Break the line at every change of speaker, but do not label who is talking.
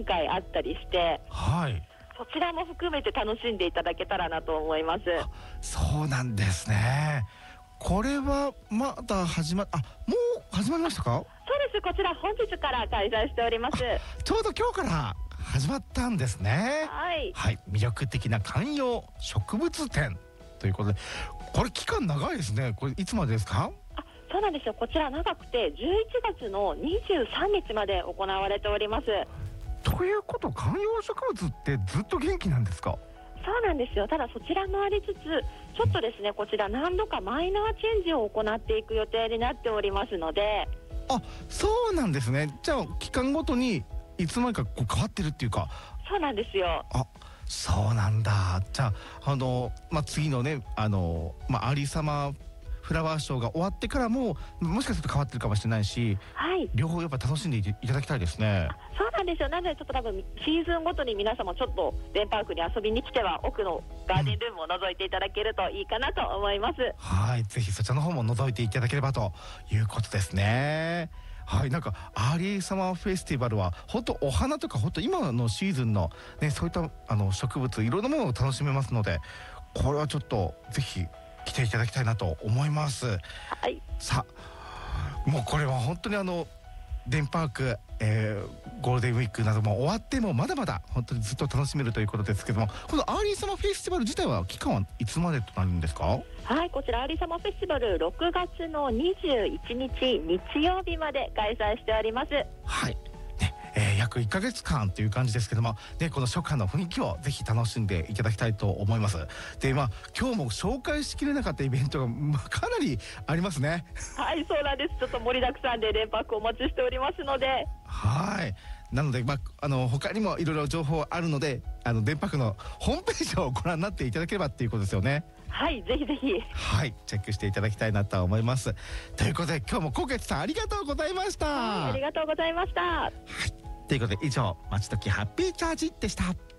展開あったりして、
はい、
そちらも含めて楽しんでいただけたらなと思います。
そうなんですね。これはまだもう始まりましたか？
そうです、こちら本日から開催しております。
ちょうど今日から始まったんですね。
はい、
はい、魅力的な観葉植物展ということで、これ期間長いですね。これいつまでですか？
そうなんですよ。こちら長くて11月の23日まで行われております。
ということ、観葉植物ってずっと元気なんですか？
そうなんですよ。ただそちらもありつつ、ちょっとですね、こちら何度かマイナーチェンジを行っていく予定になっておりますので。
あ、そうなんですね。じゃあ期間ごとにいつの間にかこう変わってるっていうか。
そうなんですよ。
あ、そうなんだ。じゃあ次のね有様フラワーショーが終わってからももしかすると変わってるかもしれないし、
はい、
両方やっぱ楽しんでいただきたいですね。
そうなんですよ。なのでちょっと多分シーズンごとに皆様ちょっとデンパークに遊びに来ては奥のガーデンルームを覗いていただけるといいかなと思います。
はい、ぜひそちらの方も覗いていただければということですね。はい、なんかアーリーサマーフェスティバルは本当お花とか本当今のシーズンのね、そういった植物いろんなものを楽しめますので、これはちょっとぜひ来ていただきたいなと思います。
はい、
さあ、もうこれは本当にデンパーク、ゴールデンウィークなども終わってもまだまだ本当にずっと楽しめるということですけども、このアーリーサマーフェスティバル自体は期間はいつまでとなるんですか？
はい、こちらアーリーサマーフェスティバル6月の21日日曜日まで開催しております。
はい、約1ヶ月間という感じですけども、ね、この初夏の雰囲気をぜひ楽しんでいただきたいと思います。で、今日も紹介しきれなかったイベントが、かなりありますね。
はい、そうなんです。ちょっと盛りだくさんでデンパークお待ちしておりますので。
はい、なので、他にもいろいろ情報あるので、デンパークのホームページをご覧になっていただければっていうことですよね。
はい、ぜひぜひ。
はい、チェックしていただきたいなと思います。ということで今日もコケツさんありがとうございました。
はい、ありがとうございました。
はい、ということで以上、まちどきハッピーチャージでした。